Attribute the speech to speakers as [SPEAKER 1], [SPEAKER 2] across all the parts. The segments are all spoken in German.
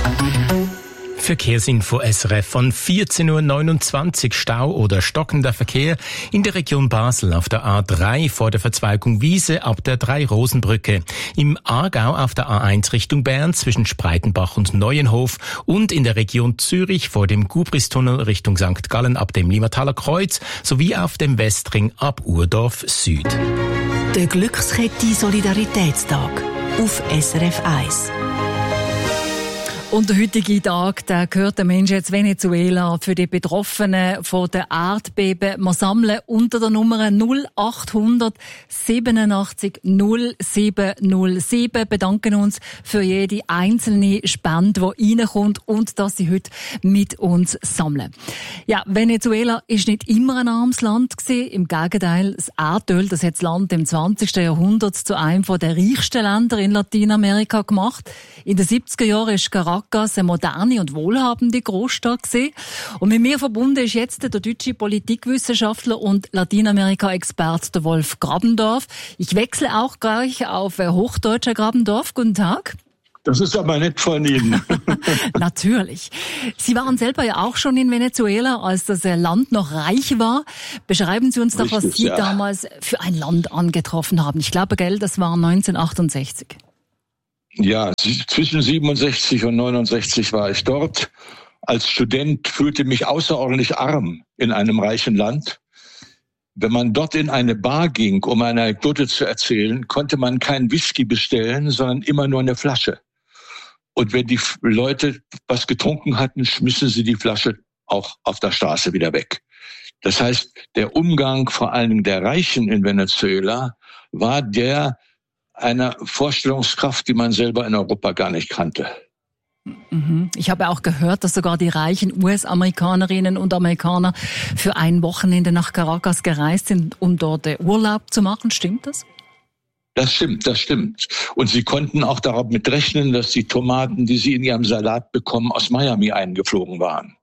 [SPEAKER 1] Verkehrsinfo SRF von 14.29 Uhr. Stau oder stockender Verkehr in der Region Basel auf der A3 vor der Verzweigung Wiese ab der Drei-Rosen-Brücke. Im Aargau auf der A1 Richtung Bern zwischen Spreitenbach und Neuenhof und in der Region Zürich vor dem Gubristunnel Richtung St. Gallen ab dem Limataler Kreuz sowie auf dem Westring ab Urdorf Süd.
[SPEAKER 2] Der Glückskette Solidaritätstag auf SRF 1.
[SPEAKER 3] Und der heutige Tag, der gehört den Menschen in Venezuela für die Betroffenen von den Erdbeben. Wir sammeln unter der Nummer 0800 87 0707. Bedanken uns für jede einzelne Spende, die reinkommt und dass Sie heute mit uns sammeln. Ja, Venezuela ist nicht immer ein armes Land gewesen. Im Gegenteil, das Erdöl, das hat das Land im 20. Jahrhundert zu einem der reichsten Länder in Lateinamerika gemacht. In den 70er Jahren ist Caracas eine moderne und wohlhabende Großstadt gewesen. Und mit mir verbunden ist jetzt der deutsche Politikwissenschaftler und Lateinamerika-Experte der Wolf Grabendorf. Ich wechsle auch gleich auf Hochdeutsch, Herr Grabendorf. Guten Tag.
[SPEAKER 4] Das ist aber nett von Ihnen.
[SPEAKER 3] Natürlich. Sie waren selber ja auch schon in Venezuela, als das Land noch reich war. Beschreiben Sie uns doch, was Sie damals für ein Land angetroffen haben. Ich glaube, gell, das war 1968.
[SPEAKER 4] Ja, zwischen 67 und 69 war ich dort. Als Student fühlte mich außerordentlich arm in einem reichen Land. Wenn man dort in eine Bar ging, um eine Anekdote zu erzählen, konnte man keinen Whisky bestellen, sondern immer nur eine Flasche. Und wenn die Leute was getrunken hatten, schmissen sie die Flasche auch auf der Straße wieder weg. Das heißt, der Umgang vor allen Dingen der Reichen in Venezuela war der einer Vorstellungskraft, die man selber in Europa gar nicht kannte.
[SPEAKER 3] Ich habe auch gehört, dass sogar die reichen US-Amerikanerinnen und Amerikaner für ein Wochenende nach Caracas gereist sind, um dort Urlaub zu machen. Stimmt das?
[SPEAKER 4] Das stimmt. Und sie konnten auch darauf mit rechnen, dass die Tomaten, die sie in ihrem Salat bekommen, aus Miami eingeflogen waren.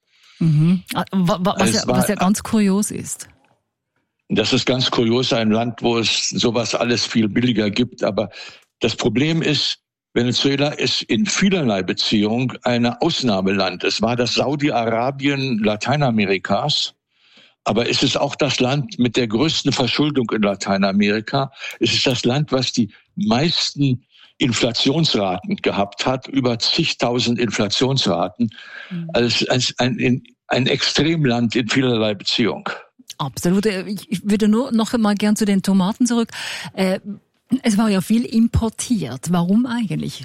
[SPEAKER 3] Was ja ganz kurios ist.
[SPEAKER 4] Das ist ganz kurios, ein Land, wo es sowas alles viel billiger gibt. Aber das Problem ist, Venezuela ist in vielerlei Beziehung ein Ausnahmeland. Es war das Saudi-Arabien Lateinamerikas, aber es ist auch das Land mit der größten Verschuldung in Lateinamerika. Es ist das Land, was die meisten Inflationsraten gehabt hat, über zigtausend Inflationsraten. Also es ist ein Extremland in vielerlei Beziehung.
[SPEAKER 3] Absolut. Ich würde nur noch einmal gern zu den Tomaten zurück. Es war ja viel importiert. Warum eigentlich?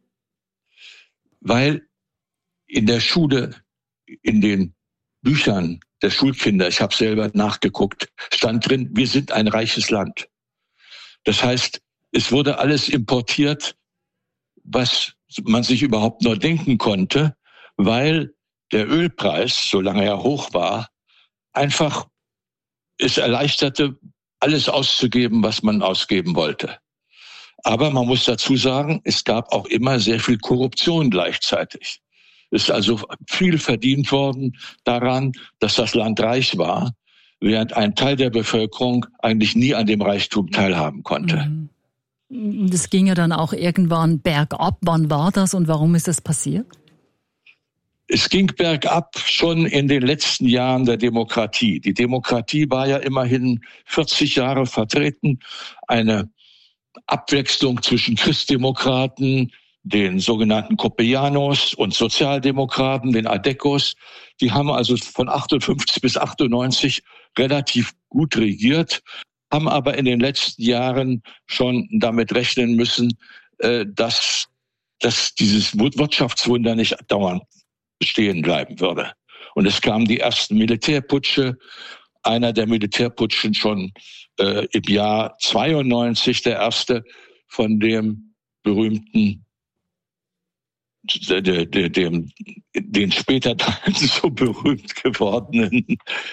[SPEAKER 4] Weil in der Schule, in den Büchern der Schulkinder, ich habe selber nachgeguckt, stand drin, wir sind ein reiches Land. Das heißt, es wurde alles importiert, was man sich überhaupt nur denken konnte, weil der Ölpreis, solange er hoch war, einfach es erleichterte, alles auszugeben, was man ausgeben wollte. Aber man muss dazu sagen, es gab auch immer sehr viel Korruption gleichzeitig. Es ist also viel verdient worden daran, dass das Land reich war, während ein Teil der Bevölkerung eigentlich nie an dem Reichtum teilhaben konnte.
[SPEAKER 3] Das ging ja dann auch irgendwann bergab. Wann war das und warum ist das passiert?
[SPEAKER 4] Es ging bergab schon in den letzten Jahren der Demokratie. Die Demokratie war ja immerhin 40 Jahre vertreten. Eine Abwechslung zwischen Christdemokraten, den sogenannten Copellanos und Sozialdemokraten, den Adecos. Die haben also von 58 bis 98 relativ gut regiert, haben aber in den letzten Jahren schon damit rechnen müssen, dass dieses Wirtschaftswunder nicht dauernd bestehen bleiben würde. Und es kamen die ersten Militärputsche, einer der Militärputschen schon im Jahr 92, der erste von dem berühmten, den später dann so berühmt gewordenen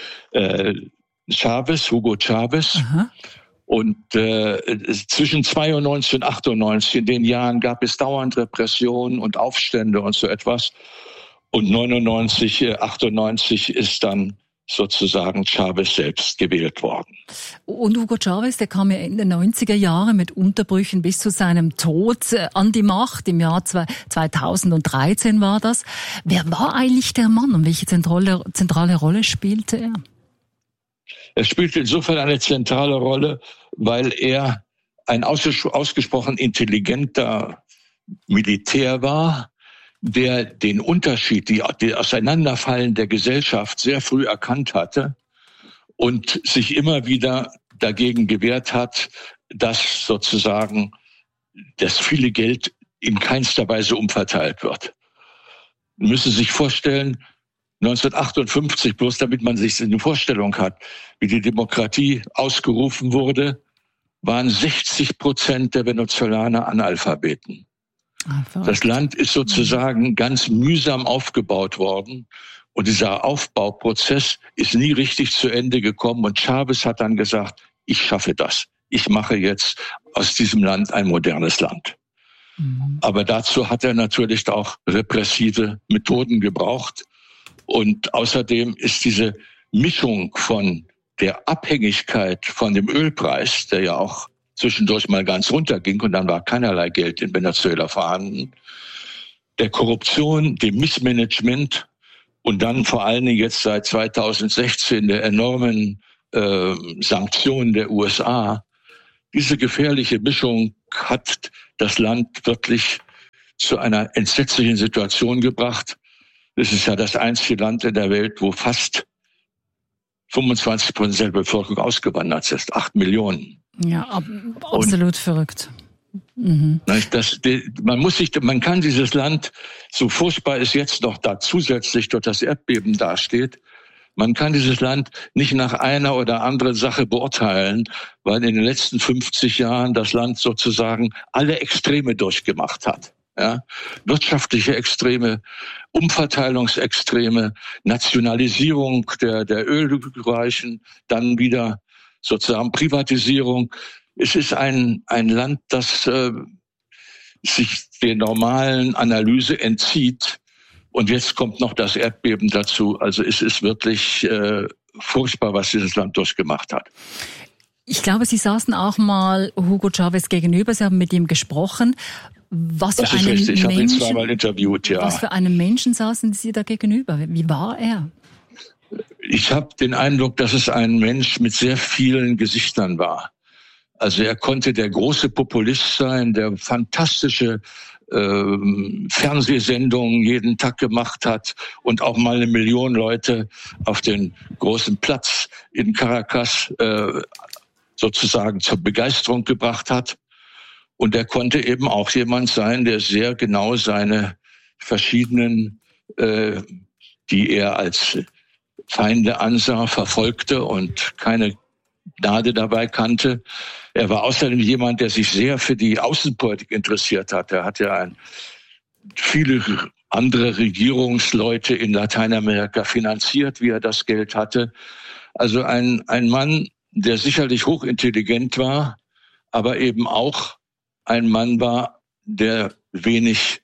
[SPEAKER 4] Hugo Chavez. Aha. Und zwischen 92 und 98, in den Jahren gab es dauernd Repressionen und Aufstände und so etwas. Und 99, 98 ist dann sozusagen Chavez selbst gewählt worden.
[SPEAKER 3] Und Hugo Chavez, der kam ja in den 90er Jahren mit Unterbrüchen bis zu seinem Tod an die Macht. Im Jahr 2013 war das. Wer war eigentlich der Mann und welche zentrale Rolle spielte er?
[SPEAKER 4] Er spielte insofern eine zentrale Rolle, weil er ein ausgesprochen intelligenter Militär war, der den Unterschied, die Auseinanderfallen der Gesellschaft sehr früh erkannt hatte und sich immer wieder dagegen gewehrt hat, dass sozusagen das viele Geld in keinster Weise umverteilt wird. Man müsse sich vorstellen, 1958, bloß damit man sich eine Vorstellung hat, wie die Demokratie ausgerufen wurde, waren 60% der Venezolaner Analphabeten. Das Land ist sozusagen ganz mühsam aufgebaut worden und dieser Aufbauprozess ist nie richtig zu Ende gekommen und Chavez hat dann gesagt, ich schaffe das. Ich mache jetzt aus diesem Land ein modernes Land. Aber dazu hat er natürlich auch repressive Methoden gebraucht und außerdem ist diese Mischung von der Abhängigkeit von dem Ölpreis, der ja auch zwischendurch mal ganz runterging und dann war keinerlei Geld in Venezuela vorhanden, der Korruption, dem Missmanagement und dann vor allen Dingen jetzt seit 2016 der enormen Sanktionen der USA. Diese gefährliche Mischung hat das Land wirklich zu einer entsetzlichen Situation gebracht. Es ist ja das einzige Land in der Welt, wo fast 25% der Bevölkerung ausgewandert ist, 8 Millionen.
[SPEAKER 3] Ja, absolut verrückt. Mhm.
[SPEAKER 4] Man kann dieses Land, so furchtbar es jetzt noch da zusätzlich durch das Erdbeben dasteht, man kann dieses Land nicht nach einer oder anderen Sache beurteilen, weil in den letzten 50 Jahren das Land sozusagen alle Extreme durchgemacht hat. Ja? Wirtschaftliche Extreme, Umverteilungsextreme, Nationalisierung der Ölreichen, dann wieder sozusagen Privatisierung. Es ist ein Land, das sich der normalen Analyse entzieht. Und jetzt kommt noch das Erdbeben dazu. Also es ist wirklich furchtbar, was dieses Land durchgemacht hat.
[SPEAKER 3] Ich glaube, Sie saßen auch mal Hugo Chavez gegenüber. Sie haben mit ihm gesprochen. Das ist richtig.
[SPEAKER 4] Ich habe ihn zweimal interviewt, ja.
[SPEAKER 3] Was für einen Menschen saßen Sie da gegenüber? Wie war er?
[SPEAKER 4] Ich habe den Eindruck, dass es ein Mensch mit sehr vielen Gesichtern war. Also er konnte der große Populist sein, der fantastische Fernsehsendungen jeden Tag gemacht hat und auch mal 1 Million Leute auf den großen Platz in Caracas sozusagen zur Begeisterung gebracht hat. Und er konnte eben auch jemand sein, der sehr genau seine verschiedenen, die er als Feinde ansah, verfolgte und keine Gnade dabei kannte. Er war außerdem jemand, der sich sehr für die Außenpolitik interessiert hat. Er hat ja viele andere Regierungsleute in Lateinamerika finanziert, wie er das Geld hatte. Also ein Mann, der sicherlich hochintelligent war, aber eben auch ein Mann war, der wenig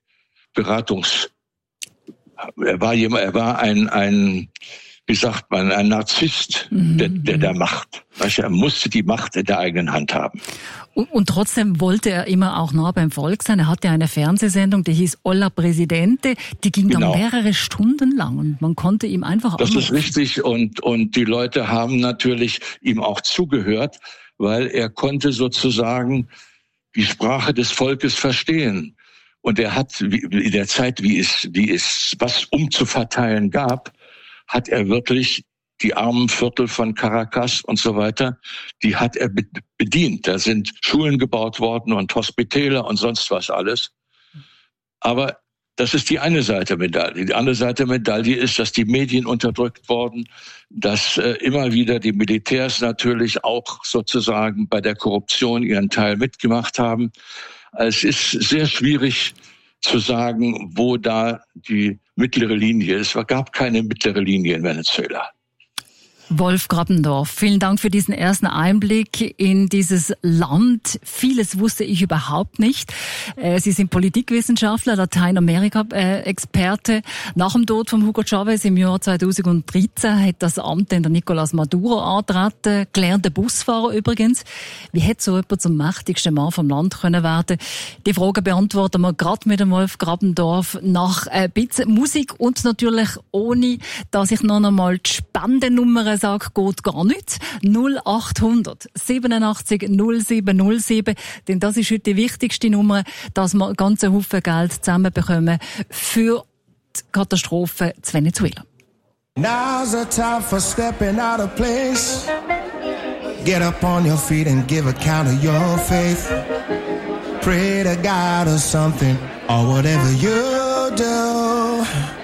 [SPEAKER 4] Er war ein wie sagt man, ein Narzisst der Macht. Er musste die Macht in der eigenen Hand haben.
[SPEAKER 3] Und trotzdem wollte er immer auch nah beim Volk sein. Er hatte eine Fernsehsendung, die hieß Hola Presidente. Die ging dann mehrere Stunden lang und man konnte ihm einfach
[SPEAKER 4] Das ist richtig und die Leute haben natürlich ihm auch zugehört, weil er konnte sozusagen die Sprache des Volkes verstehen. Und er hat in der Zeit, wie es was umzuverteilen gab, hat er wirklich die armen Viertel von Caracas und so weiter, die hat er bedient. Da sind Schulen gebaut worden und Hospitäler und sonst was alles. Aber das ist die eine Seite der Medaille. Die andere Seite der Medaille ist, dass die Medien unterdrückt wurden, dass immer wieder die Militärs natürlich auch sozusagen bei der Korruption ihren Teil mitgemacht haben. Es ist sehr schwierig zu sagen, wo da die mittlere Linie ist. Es gab keine mittlere Linie in Venezuela.
[SPEAKER 3] Wolf Grabendorf, vielen Dank für diesen ersten Einblick in dieses Land. Vieles wusste ich überhaupt nicht. Sie sind Politikwissenschaftler, Lateinamerika-Experte. Nach dem Tod von Hugo Chavez im Jahr 2013 hat das Amt dann der Nicolás Maduro angetreten, gelernter Busfahrer übrigens. Wie hätte so jemand zum mächtigsten Mann vom Land können werden? Die Frage beantworten wir gerade mit dem Wolf Grabendorf nach ein bisschen Musik und natürlich ohne, dass ich noch einmal die Spendennummer sage, geht gar nicht. 0800 87 0707, denn das ist heute die wichtigste Nummer, dass wir einen ganzen Haufen Geld zusammenbekommen für die Katastrophe zu Venezuela.
[SPEAKER 5] Now's the time for stepping out of place. Get up on your feet and give account of your faith. Pray to God or something, or whatever you do.